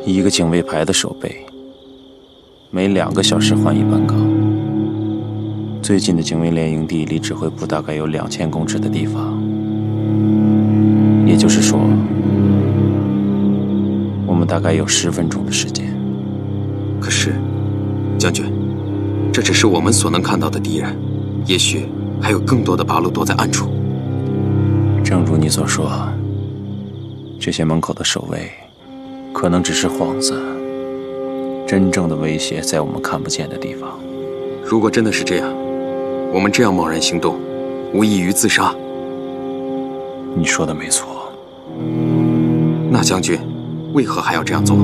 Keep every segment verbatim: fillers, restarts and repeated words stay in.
一个警卫排的守备，每两个小时换一班岗。最近的警卫连营地离指挥部大概有两千公尺的地方，也就是说，我们大概有十分钟的时间。 可是，将军，这只是我们所能看到的敌人，也许还有更多的八路躲在暗处。 正如你所说，这些门口的守卫可能只是幌子，真正的威胁在我们看不见的地方。 如果真的是这样，我们这样贸然行动，无异于自杀。 你说的没错。 那将军，为何还要这样做？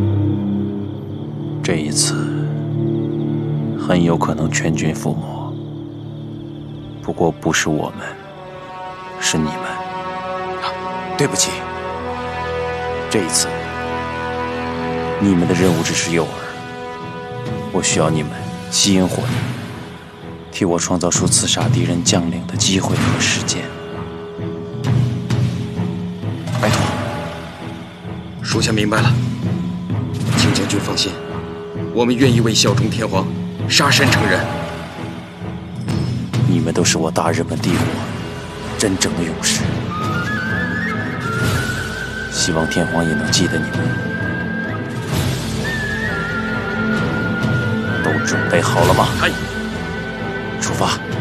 这一次，很有可能全军覆没。不过不是我们，是你们。 啊，对不起。 这一次，你们的任务只是诱饵，我需要你们吸引火力，替我创造出刺杀敌人将领的机会和时间。 拜托，属下明白了，请将军放心，我们愿意为效忠天皇，杀身成仁。 你们都是我大日本帝国真正的勇士。希望天皇也能记得你们。都准备好了吗？ 嗨， 出发。